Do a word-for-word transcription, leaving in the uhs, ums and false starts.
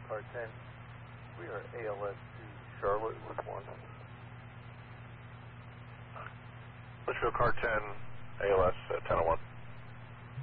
car ten. We are A L S to Charlotte with one. Litchfield car ten, A L S uh, ten oh one.